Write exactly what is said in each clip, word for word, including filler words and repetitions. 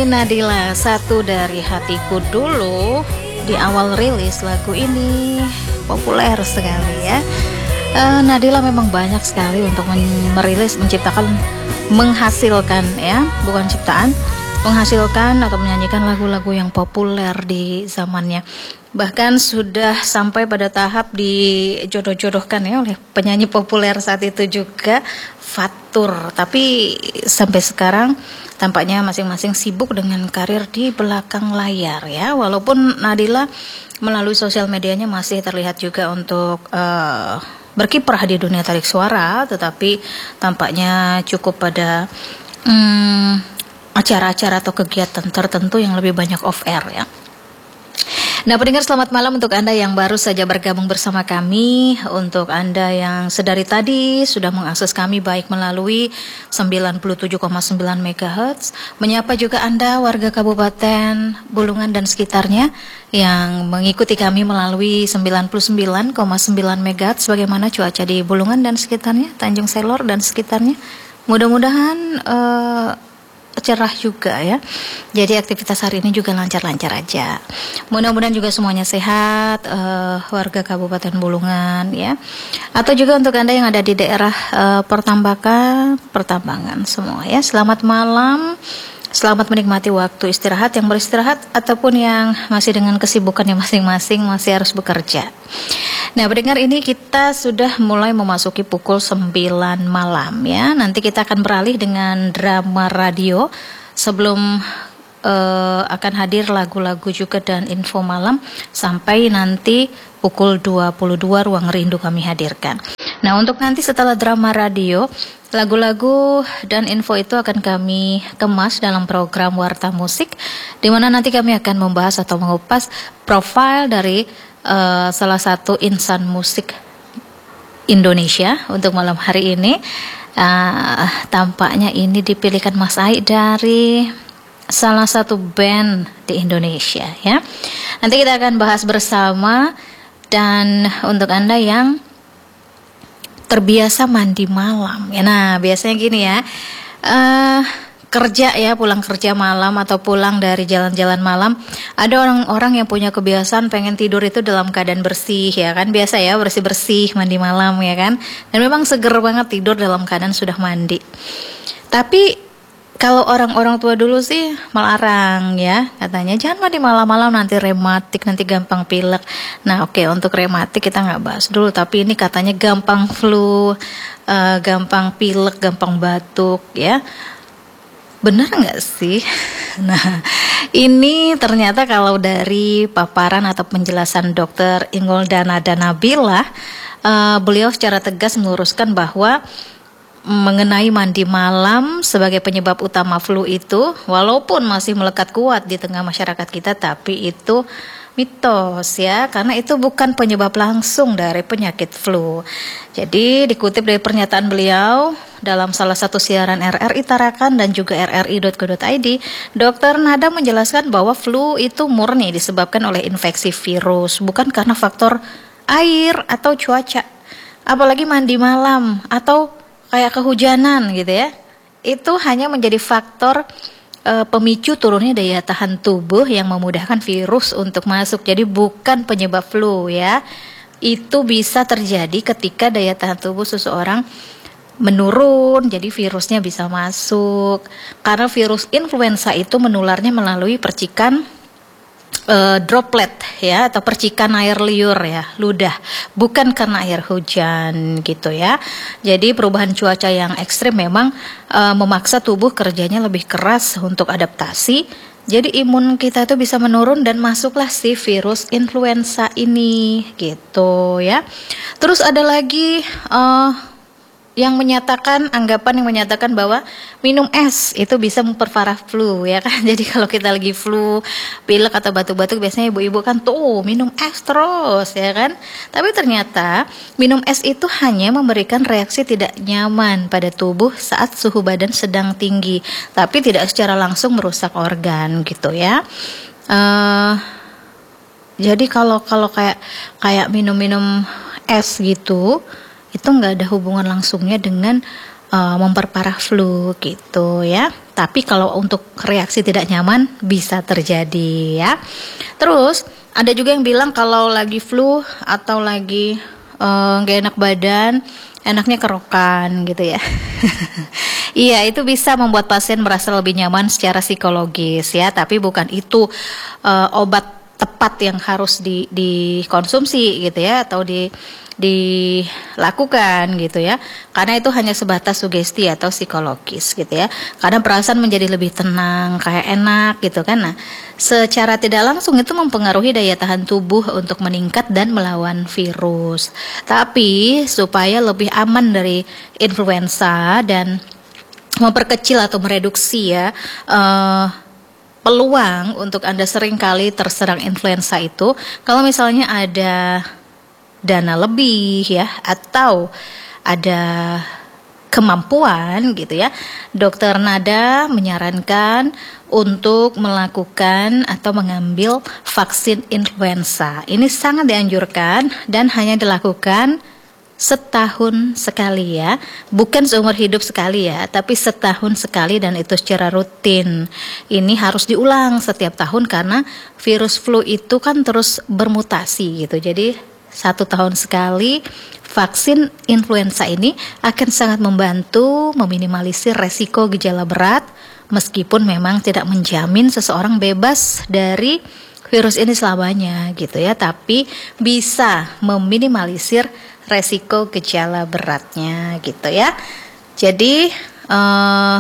Nadila, Satu Dari Hatiku. Dulu di awal rilis lagu ini populer sekali ya. uh, Nadila memang banyak sekali untuk men- merilis, menciptakan, menghasilkan ya, bukan ciptaan, menghasilkan atau menyanyikan lagu-lagu yang populer di zamannya. Bahkan sudah sampai pada tahap dijodoh-jodohkan ya oleh penyanyi populer saat itu juga, Fatur. Tapi sampai sekarang tampaknya masing-masing sibuk dengan karir di belakang layar ya. Walaupun Nadila melalui sosial medianya masih terlihat juga untuk uh, berkiprah di dunia tarik suara, tetapi tampaknya cukup pada um, acara-acara atau kegiatan tertentu yang lebih banyak off air ya. Nah, pendengar, selamat malam untuk Anda yang baru saja bergabung bersama kami. Untuk Anda yang sedari tadi sudah mengakses kami baik melalui sembilan puluh tujuh koma sembilan megahertz, menyapa juga Anda warga Kabupaten Bulungan dan sekitarnya yang mengikuti kami melalui sembilan puluh sembilan koma sembilan megahertz. Bagaimana cuaca di Bulungan dan sekitarnya, Tanjung Selor dan sekitarnya? Mudah-mudahan uh, cerah juga ya. Jadi aktivitas hari ini juga lancar-lancar aja. Mudah-mudahan juga semuanya sehat, uh, warga Kabupaten Bulungan ya. Atau juga untuk Anda yang ada di daerah uh, pertambakan, pertambangan semua ya. Selamat malam. Selamat menikmati waktu istirahat, yang beristirahat ataupun yang masih dengan kesibukannya masing-masing masih harus bekerja. Nah, pendengar, ini kita sudah mulai memasuki pukul sembilan malam ya. Nanti kita akan beralih dengan drama radio sebelum uh, akan hadir lagu-lagu juga dan info malam sampai nanti pukul dua puluh dua Ruang Rindu kami hadirkan. Nah, untuk nanti setelah drama radio, lagu-lagu dan info itu akan kami kemas dalam program Warta Musik, di mana nanti kami akan membahas atau mengupas profil dari uh, salah satu insan musik Indonesia untuk malam hari ini. Uh, tampaknya ini dipilihkan Mas Ai dari salah satu band di Indonesia ya. Nanti kita akan bahas bersama. Dan untuk Anda yang terbiasa mandi malam ya, nah biasanya gini ya, uh, kerja ya, pulang kerja malam atau pulang dari jalan-jalan malam, ada orang-orang yang punya kebiasaan pengen tidur itu dalam keadaan bersih ya kan, biasa ya, bersih-bersih mandi malam ya kan, dan memang seger banget tidur dalam keadaan sudah mandi. Tapi kalau orang-orang tua dulu sih melarang ya, katanya jangan mandi malam-malam nanti rematik, nanti gampang pilek. Nah oke, okay, untuk rematik kita nggak bahas dulu, tapi ini katanya gampang flu, uh, gampang pilek, gampang batuk ya. Benar nggak sih? Nah, ini ternyata kalau dari paparan atau penjelasan dokter Ingoldana Danabila, uh, beliau secara tegas meluruskan bahwa mengenai mandi malam sebagai penyebab utama flu itu, walaupun masih melekat kuat di tengah masyarakat kita, tapi itu mitos ya, karena itu bukan penyebab langsung dari penyakit flu. Jadi dikutip dari pernyataan beliau dalam salah satu siaran R R I Tarakan dan juga R R I dot co dot I D, Dokter Nada menjelaskan bahwa flu itu murni disebabkan oleh infeksi virus, bukan karena faktor air atau cuaca. Apalagi mandi malam atau kayak kehujanan gitu ya, itu hanya menjadi faktor e, pemicu turunnya daya tahan tubuh yang memudahkan virus untuk masuk. Jadi bukan penyebab flu ya. Itu bisa terjadi ketika daya tahan tubuh seseorang menurun, jadi virusnya bisa masuk. Karena virus influenza itu menularnya melalui percikan Uh, droplet ya, atau percikan air liur ya, ludah, bukan karena air hujan gitu ya. Jadi perubahan cuaca yang ekstrim memang uh, memaksa tubuh kerjanya lebih keras untuk adaptasi. Jadi imun kita itu bisa menurun dan masuklah si virus influenza ini gitu ya. Terus ada lagi uh, yang menyatakan, anggapan yang menyatakan bahwa minum es itu bisa memperparah flu ya kan. Jadi kalau kita lagi flu, pilek atau batuk-batuk, biasanya ibu-ibu kan tuh minum es terus ya kan. Tapi ternyata minum es itu hanya memberikan reaksi tidak nyaman pada tubuh saat suhu badan sedang tinggi, tapi tidak secara langsung merusak organ gitu ya. Uh, jadi kalau kalau kayak kayak minum-minum es gitu, itu nggak ada hubungan langsungnya dengan uh, memperparah flu gitu ya. Tapi kalau untuk reaksi tidak nyaman bisa terjadi ya. Terus ada juga yang bilang kalau lagi flu atau lagi uh, gak enak badan, enaknya kerokan gitu ya. Iya, itu bisa membuat pasien merasa lebih nyaman secara psikologis ya, tapi bukan itu uh, obat tepat yang harus di, dikonsumsi gitu ya, atau di dilakukan gitu ya, karena itu hanya sebatas sugesti atau psikologis gitu ya, karena perasaan menjadi lebih tenang, kayak enak gitu kan. Nah, secara tidak langsung itu mempengaruhi daya tahan tubuh untuk meningkat dan melawan virus. Tapi supaya lebih aman dari influenza dan memperkecil atau mereduksi ya uh, peluang untuk Anda sering kali terserang influenza itu, kalau misalnya ada dana lebih ya, atau ada kemampuan gitu ya, Dokter Nada menyarankan untuk melakukan atau mengambil vaksin influenza. Ini sangat dianjurkan dan hanya dilakukan setahun sekali ya, bukan seumur hidup sekali ya, tapi setahun sekali, dan itu secara rutin. Ini harus diulang setiap tahun karena virus flu itu kan terus bermutasi gitu. Jadi satu tahun sekali vaksin influenza ini akan sangat membantu meminimalisir resiko gejala berat, meskipun memang tidak menjamin seseorang bebas dari virus ini selamanya gitu ya, tapi bisa meminimalisir resiko gejala beratnya gitu ya. Jadi uh,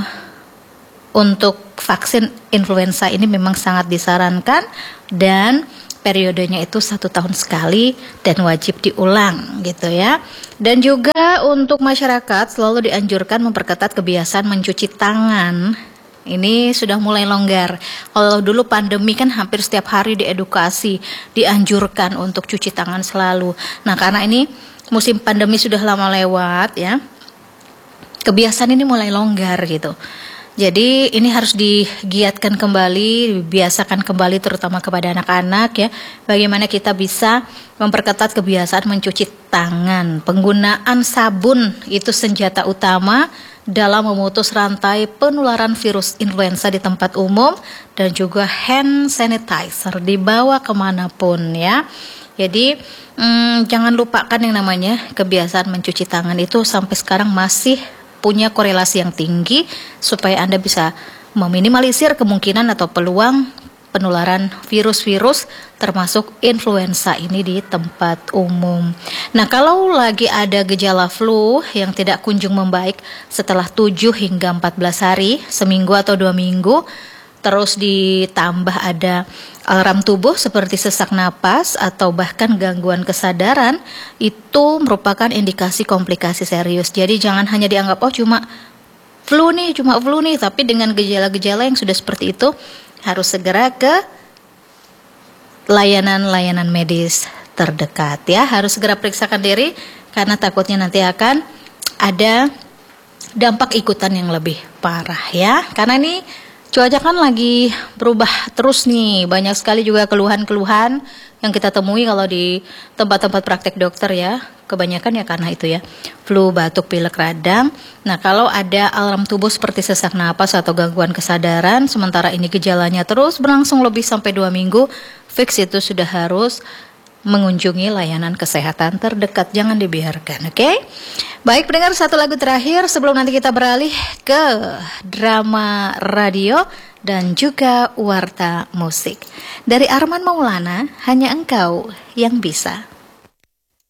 untuk vaksin influenza ini memang sangat disarankan, dan periodenya itu satu tahun sekali dan wajib diulang gitu ya. Dan juga untuk masyarakat selalu dianjurkan memperketat kebiasaan mencuci tangan. Ini sudah mulai longgar. Kalau dulu pandemi kan hampir setiap hari diedukasi, dianjurkan untuk cuci tangan selalu. Nah, karena ini musim pandemi sudah lama lewat ya, kebiasaan ini mulai longgar gitu. Jadi ini harus digiatkan kembali, dibiasakan kembali terutama kepada anak-anak ya. Bagaimana kita bisa memperketat kebiasaan mencuci tangan. Penggunaan sabun itu senjata utama dalam memutus rantai penularan virus influenza di tempat umum, dan juga hand sanitizer dibawa kemanapun ya. Jadi hmm, jangan lupakan yang namanya kebiasaan mencuci tangan itu sampai sekarang masih punya korelasi yang tinggi, supaya Anda bisa meminimalisir kemungkinan atau peluang penularan virus-virus termasuk influenza ini di tempat umum. Nah, kalau lagi ada gejala flu yang tidak kunjung membaik setelah tujuh hingga empat belas hari, seminggu atau dua minggu, terus ditambah ada alarm tubuh seperti sesak napas atau bahkan gangguan kesadaran, itu merupakan indikasi komplikasi serius. Jadi jangan hanya dianggap oh cuma flu nih, cuma flu nih, tapi dengan gejala-gejala yang sudah seperti itu harus segera ke layanan-layanan medis terdekat ya. Harus segera periksakan diri karena takutnya nanti akan ada dampak ikutan yang lebih parah ya. Karena ini cuaca kan lagi berubah terus nih, banyak sekali juga keluhan-keluhan yang kita temui kalau di tempat-tempat praktek dokter ya. Kebanyakan ya karena itu ya, flu, batuk, pilek, radang. Nah, kalau ada alarm tubuh seperti sesak napas atau gangguan kesadaran, sementara ini gejalanya terus berlangsung lebih sampai dua minggu, fix itu sudah harus mengunjungi layanan kesehatan terdekat, jangan dibiarkan, oke? Okay? Baik, pendengar, satu lagu terakhir sebelum nanti kita beralih ke drama radio dan juga warta musik. Dari Arman Maulana, Hanya Engkau Yang Bisa.